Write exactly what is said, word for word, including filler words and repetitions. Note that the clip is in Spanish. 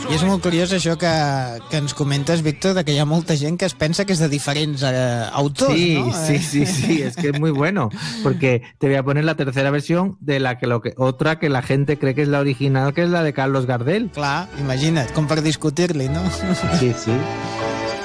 I és molt curiós això que, que ens comentes, Víctor, de que hi ha molta gent que es pensa que és de diferents eh, autors, sí, ¿no? Sí, sí, sí, es que es muy bueno, porque te voy a poner la tercera versión de la que, lo que otra que la gente cree que es la original, que es la de Carlos Gardel. Clar, imagina't, com per discutir-li, no? Sí, sí.